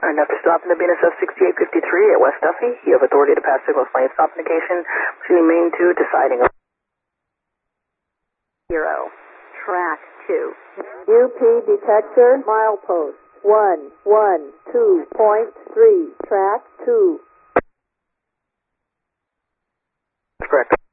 Alright, after stopping the BNSF 6853 at West Duffy, you have authority to pass signals lane stop indication between main 2 to siding 0. Track 2. UP detector, milepost 112.3, track 2. That's correct.